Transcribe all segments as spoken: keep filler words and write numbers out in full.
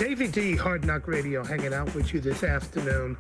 Davey D, Hard Knock Radio, hanging out with you this afternoon.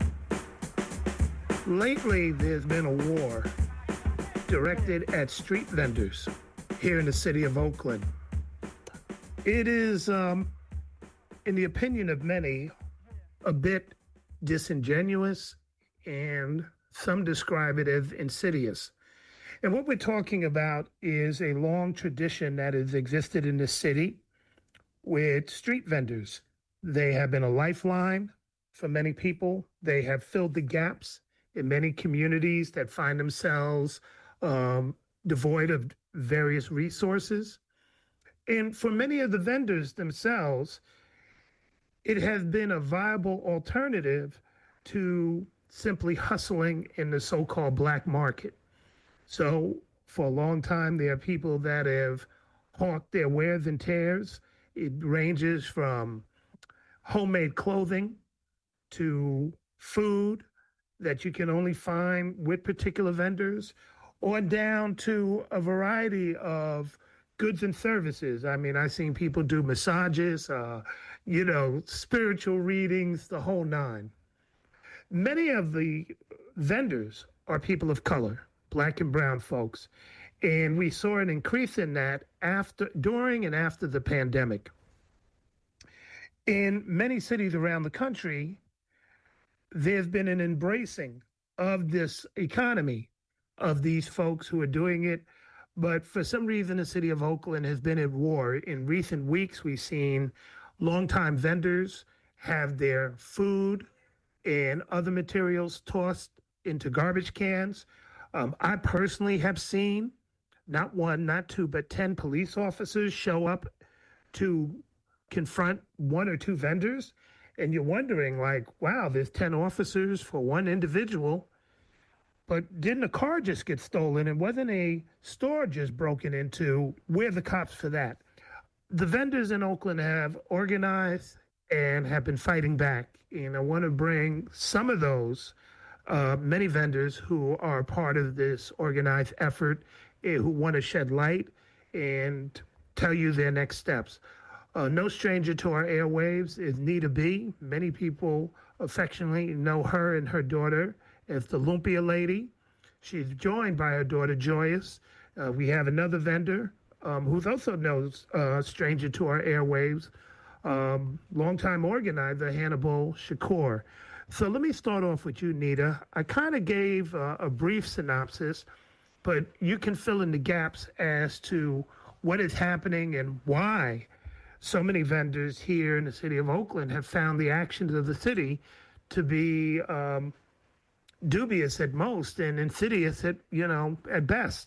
Lately, there's been a war directed at street vendors here in the city of Oakland. It is, um, in the opinion of many, a bit disingenuous, and some describe it as insidious. And what we're talking about is a long tradition that has existed in this city with street vendors. They have been a lifeline for many people. They have filled the gaps in many communities that find themselves um, devoid of various resources. And for many of the vendors themselves, it has been a viable alternative to simply hustling in the so-called black market. So for a long time, there are people that have hawked their wares and tears. It ranges from homemade clothing to food that you can only find with particular vendors, or down to a variety of goods and services. I mean, I've seen people do massages, uh, you know, spiritual readings, the whole nine. Many of the vendors are people of color, black and brown folks. And we saw an increase in that after, during and after the pandemic. In many cities around the country, there's been an embracing of this economy of these folks who are doing it. But for some reason, the city of Oakland has been at war. In recent weeks, we've seen longtime vendors have their food and other materials tossed into garbage cans. Um, I personally have seen not one, not two, but ten police officers show up to confront one or two vendors. And you're wondering, like, wow, there's ten officers for one individual. But didn't a car just get stolen? And wasn't a store just broken into? Where are the cops for that? The vendors in Oakland have organized and have been fighting back. And I want to bring some of those, uh, many vendors who are part of this organized effort, eh, who want to shed light and tell you their next steps. Uh, no stranger to our airwaves is Nita B. Many people affectionately know her and her daughter as the Lumpia Lady. She's joined by her daughter, Joyous. Uh, we have another vendor um, who's also knows uh, stranger to our airwaves, um, longtime organizer, Hannibal Shakur. So let me start off with you, Nita. I kind of gave uh, a brief synopsis, but you can fill in the gaps as to what is happening and why so many vendors here in the city of Oakland have found the actions of the city to be um, dubious at most and insidious at, you know, at best.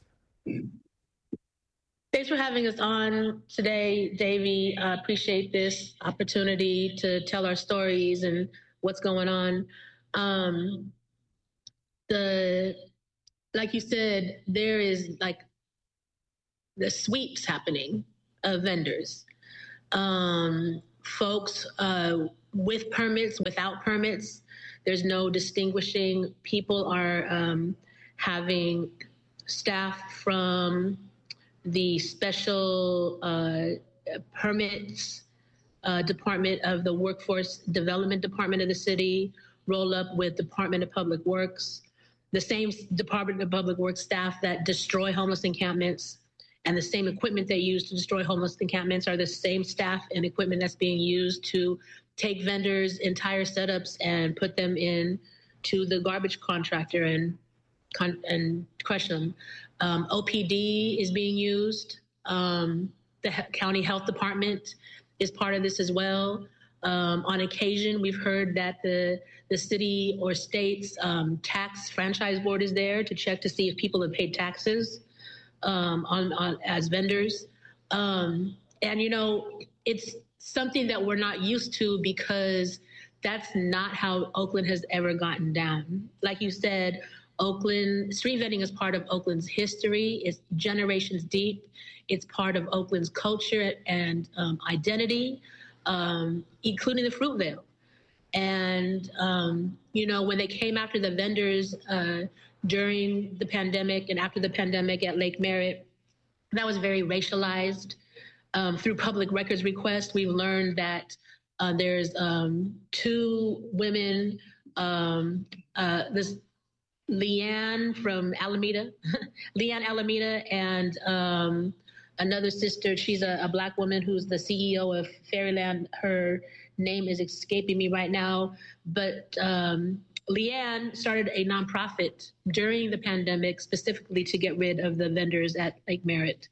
Thanks for having us on today, Davey. I appreciate this opportunity to tell our stories and what's going on. Um, the, like you said, there is like the sweeps happening of vendors. Um, folks uh, with permits, without permits, there's no distinguishing. People are um, having staff from the special uh, permits uh, department of the Workforce Development Department of the city roll up with Department of Public Works, the same Department of Public Works staff that destroy homeless encampments. And the same equipment they use to destroy homeless encampments are the same staff and equipment that's being used to take vendors' entire setups and put them in to the garbage contractor and and crush them. Um, O P D is being used. Um, the county health department is part of this as well. Um, on occasion, we've heard that the the city or state's um, tax franchise board is there to check to see if people have paid taxes. Um, on, on as vendors. Um, and, you know, it's something that we're not used to because that's not how Oakland has ever gotten down. Like you said, Oakland, street vending is part of Oakland's history. It's generations deep. It's part of Oakland's culture and um, identity, um, including the Fruitvale. And, um, you know, when they came after the vendors uh, during the pandemic and after the pandemic at Lake Merritt, that was very racialized. Um, through public records requests, we've learned that Uh, there's um, two women, um, uh, this Leanne from Alameda, Leanne Alameda, and um, another sister. She's a, a Black woman who's the C E O of Fairyland. Her name is escaping me right now, but um, Leanne started a nonprofit during the pandemic specifically to get rid of the vendors at Lake Merritt.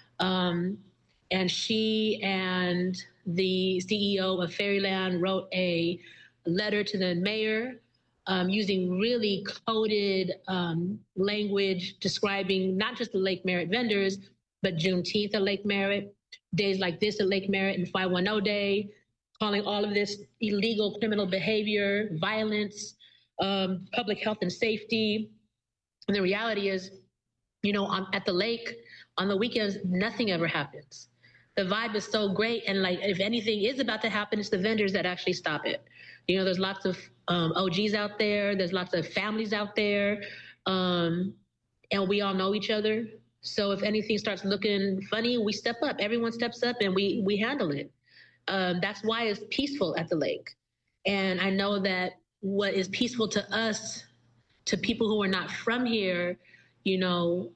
Um, and she and the C E O of Fairyland wrote a letter to the mayor Um, using really coded um, language describing not just the Lake Merritt vendors, but Juneteenth at Lake Merritt, days like this at Lake Merritt, and five one zero Day, calling all of this illegal criminal behavior, violence, um, public health and safety. And the reality is, you know, on, at the lake, on the weekends, nothing ever happens. The vibe is so great, and like if anything is about to happen, it's the vendors that actually stop it. You know, there's lots of um, O Gs out there. There's lots of families out there, um, and we all know each other. So if anything starts looking funny, we step up. Everyone steps up, and we we handle it. Um, that's why it's peaceful at the lake. And I know that what is peaceful to us, to people who are not from here, you know,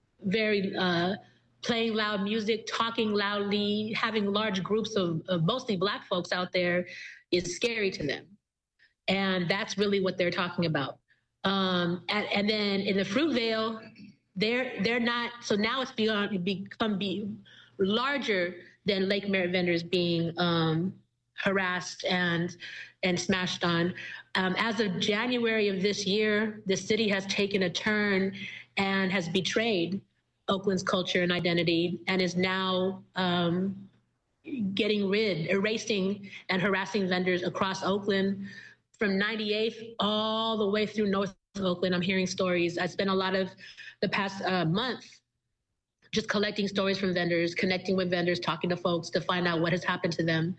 very uh, playing loud music, talking loudly, having large groups of, of mostly Black folks out there is scary to them. And that's really what they're talking about. Um, and, and then in the Fruitvale, they're they're not, so now it's beyond, become be larger than Lake Merritt vendors being um, harassed and and smashed on. Um, as of January of this year, the city has taken a turn and has betrayed Oakland's culture and identity, and is now um, getting rid, erasing and harassing vendors across Oakland, from ninety-eighth all the way through North Oakland. I'm hearing stories. I spent a lot of the past uh, month just collecting stories from vendors, connecting with vendors, talking to folks to find out what has happened to them.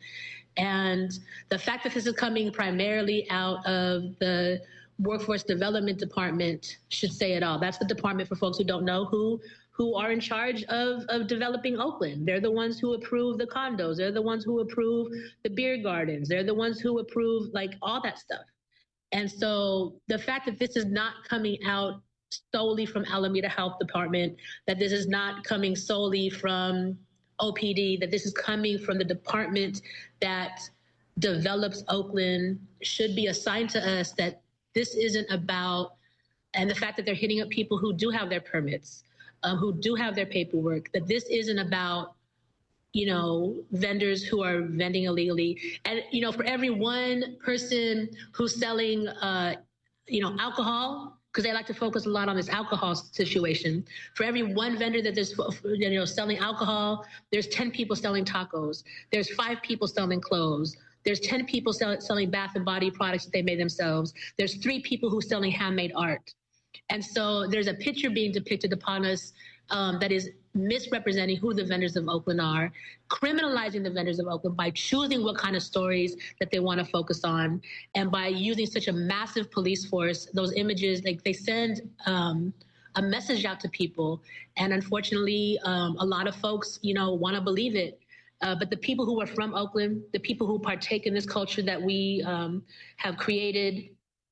And the fact that this is coming primarily out of the Workforce Development Department should say it all. That's the department, for folks who don't know, who who are in charge of, of developing Oakland. They're the ones who approve the condos. They're the ones who approve the beer gardens. They're the ones who approve like all that stuff. And so the fact that this is not coming out solely from Alameda Health Department, that this is not coming solely from O P D, that this is coming from the department that develops Oakland, should be a sign to us that this isn't about, and the fact that they're hitting up people who do have their permits, um, who do have their paperwork, that this isn't about, you know, vendors who are vending illegally. And, you know, for every one person who's selling, uh, you know, alcohol, because they like to focus a lot on this alcohol situation. For every one vendor that there's, you know, selling alcohol, there's ten people selling tacos. There's five people selling clothes. There's ten people sell, selling bath and body products that they made themselves. There's three people who are selling handmade art. And so there's a picture being depicted upon us um, that is misrepresenting who the vendors of Oakland are, criminalizing the vendors of Oakland by choosing what kind of stories that they want to focus on, and by using such a massive police force. Those images, like they send um, a message out to people, and unfortunately, um, a lot of folks, you know, want to believe it. Uh, but the people who are from Oakland, the people who partake in this culture that we um, have created,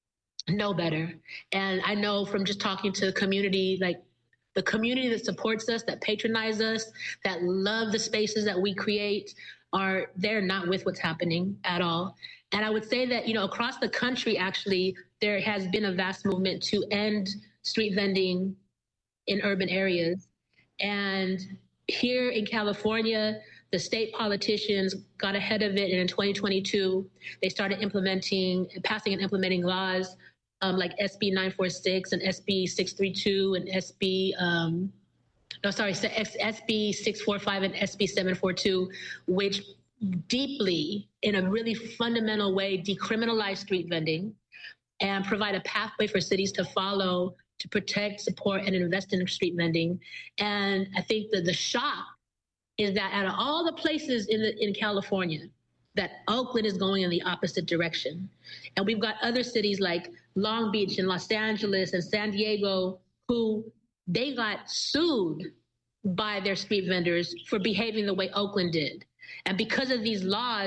know better. And I know from just talking to the community, like the community that supports us, that patronize us, that love the spaces that we create, are they're not with what's happening at all. And I would say that, you know, across the country, actually, there has been a vast movement to end street vending in urban areas. And here in California, the state politicians got ahead of it, and in twenty twenty-two, they started implementing, passing and implementing laws um, like S B nine forty-six and S B six thirty-two and S B, um, no, sorry, S B six forty-five and S B seven forty-two, which deeply, in a really fundamental way, decriminalize street vending and provide a pathway for cities to follow to protect, support, and invest in street vending. And I think that the shock is that out of all the places in the, in California, that Oakland is going in the opposite direction. And we've got other cities like Long Beach and Los Angeles and San Diego who they got sued by their street vendors for behaving the way Oakland did. And because of these laws,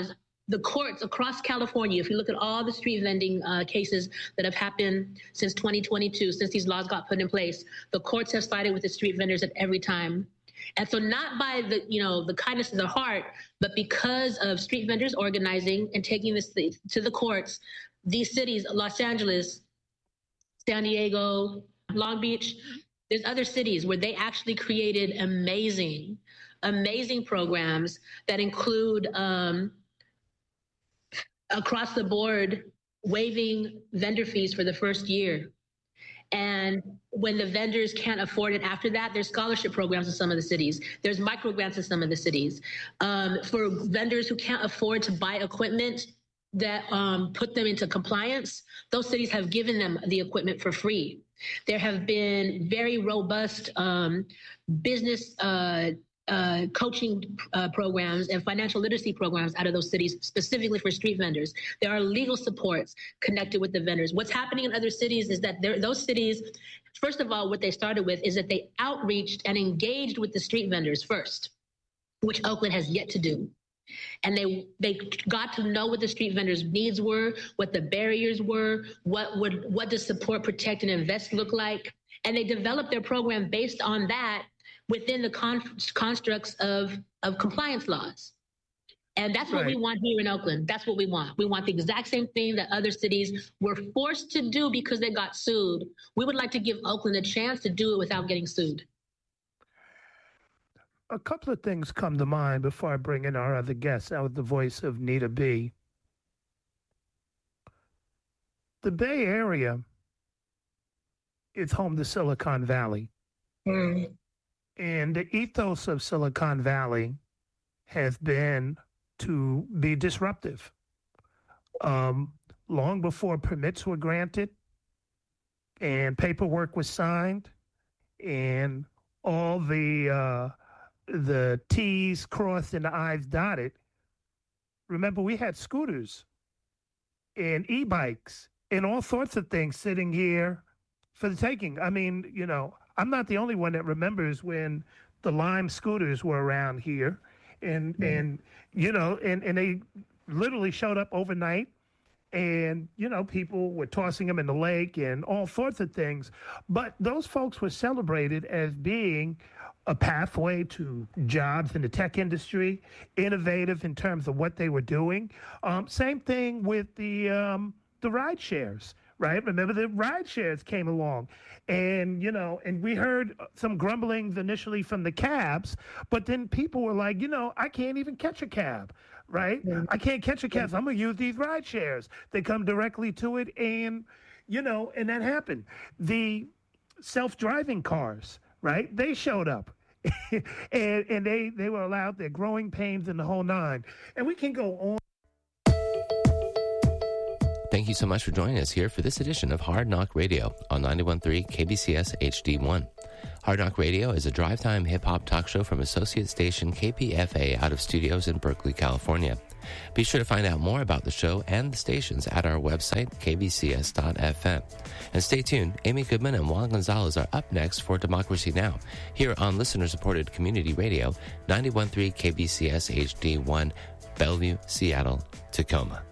the courts across California, if you look at all the street vending uh, cases that have happened since twenty twenty-two, since these laws got put in place, the courts have sided with the street vendors at every time. And so not by the, you know, the kindness of their heart, but because of street vendors organizing and taking this to the courts, these cities, Los Angeles, San Diego, Long Beach, there's other cities where they actually created amazing, amazing programs that include um, across the board waiving vendor fees for the first year. And when the vendors can't afford it after that, there's scholarship programs in some of the cities. There's micro grants in some of the cities. Um, for vendors who can't afford to buy equipment that um, put them into compliance, those cities have given them the equipment for free. There have been very robust um, business uh, uh, coaching uh, programs and financial literacy programs out of those cities, specifically for street vendors. There are legal supports connected with the vendors. What's happening in other cities is that those cities, first of all, what they started with is that they outreached and engaged with the street vendors first, which Oakland has yet to do. And they they got to know what the street vendors' needs were, what the barriers were, what would what does support, protect, and invest look like, and they developed their program based on that within the con- constructs of of compliance laws. And that's what right. we want here in Oakland. That's what we want. We want the exact same thing that other cities were forced to do because they got sued. We would like to give Oakland a chance to do it without getting sued. A couple of things come to mind before I bring in our other guests out of the voice of Nita B. The Bay Area is home to Silicon Valley. Mm. And the ethos of Silicon Valley has been to be disruptive. Um, long before permits were granted and paperwork was signed and all the uh, the T's crossed and the I's dotted. Remember, we had scooters and e-bikes and all sorts of things sitting here for the taking. I mean, you know, I'm not the only one that remembers when the Lime scooters were around here and, mm-hmm. and you know, and, and they literally showed up overnight and, you know, people were tossing them in the lake and all sorts of things. But those folks were celebrated as being a pathway to jobs in the tech industry, innovative in terms of what they were doing. Um, same thing with the um, the ride shares, right? Remember the ride shares came along and, you know, and we heard some grumblings initially from the cabs, but then people were like, you know, I can't even catch a cab, right? Yeah. I can't catch a cab. So I'm going to use these ride shares. They come directly to it and, you know, and that happened. The self-driving cars, right? They showed up. and and they, they were allowed their growing pains in the whole nine. And we can go on. Thank you so much for joining us here for this edition of Hard Knock Radio on ninety-one point three K B C S H D one. Hard Knock Radio is a drive-time hip-hop talk show from associate station K P F A out of studios in Berkeley, California. Be sure to find out more about the show and the stations at our website, k b c s dot f m. And stay tuned. Amy Goodman and Juan Gonzalez are up next for Democracy Now! Here on listener-supported community radio, ninety-one point three K B C S H D one, Bellevue, Seattle, Tacoma.